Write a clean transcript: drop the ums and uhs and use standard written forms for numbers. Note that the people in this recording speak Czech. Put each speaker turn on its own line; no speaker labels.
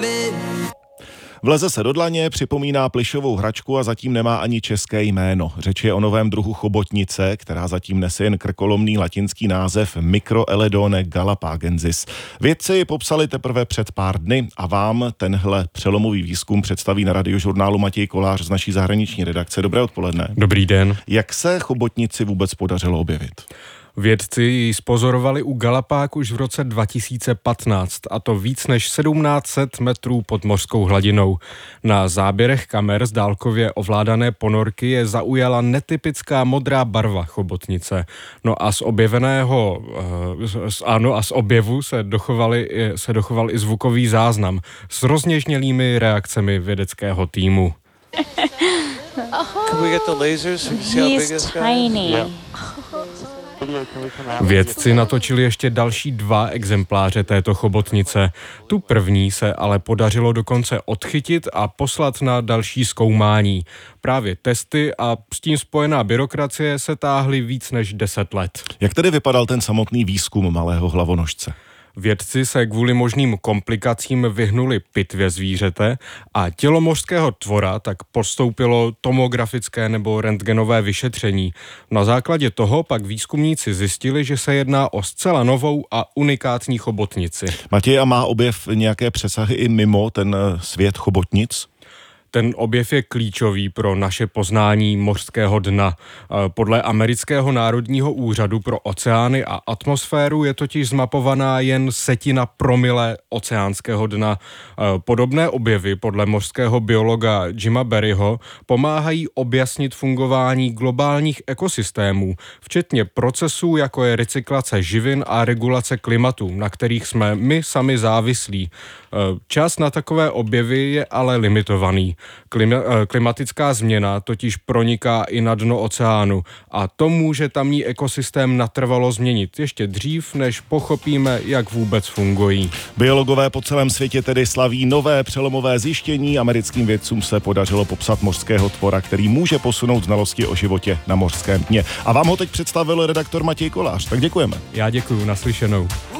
Vleze se do dlaně, připomíná plyšovou hračku a zatím nemá ani české jméno. Řeč je o novém druhu chobotnice, která zatím nese jen krkolomný latinský název Microeledone galapagensis. Vědci ji popsali teprve před pár dny a vám tenhle přelomový výzkum představí na Radiožurnálu Matěj Kolář z naší zahraniční redakce. Dobré odpoledne.
Dobrý den.
Jak se chobotnici vůbec podařilo objevit?
Vědci ji zpozorovali u Galapág už v roce 2015, a to víc než 1700 metrů pod mořskou hladinou. Na záběrech kamer z dálkově ovládané ponorky je zaujala netypická modrá barva chobotnice. No a z objevu se dochoval i zvukový záznam s rozněžnělými reakcemi vědeckého týmu.
Can we get the lasers? See how big this guy is?
Tiny.
Yeah.
Vědci natočili ještě další 2 exempláře této chobotnice. Tu první se ale podařilo dokonce odchytit a poslat na další zkoumání. Právě testy a s tím spojená byrokracie se táhly víc než 10 let.
Jak tedy vypadal ten samotný výzkum malého hlavonožce?
Vědci se kvůli možným komplikacím vyhnuli pitvě zvířete a tělo mořského tvora tak podstoupilo tomografické nebo rentgenové vyšetření. Na základě toho pak výzkumníci zjistili, že se jedná o zcela novou a unikátní chobotnici.
Matěj, a má objev nějaké přesahy i mimo ten svět chobotnic?
Ten objev je klíčový pro naše poznání mořského dna. Podle Amerického národního úřadu pro oceány a atmosféru je totiž zmapovaná jen 1/10 promile oceánského dna. Podobné objevy podle mořského biologa Jima Berryho pomáhají objasnit fungování globálních ekosystémů, včetně procesů, jako je recyklace živin a regulace klimatu, na kterých jsme my sami závislí. Čas na takové objevy je ale limitovaný. Klimatická změna totiž proniká i na dno oceánu a to může tamní ekosystém natrvalo změnit ještě dřív, než pochopíme, jak vůbec fungují.
Biologové po celém světě tedy slaví nové přelomové zjištění. Americkým vědcům se podařilo popsat mořského tvora, který může posunout znalosti o životě na mořském dně. A vám ho teď představil redaktor Matěj Kolář. Tak děkujeme.
Já děkuju, naslyšenou.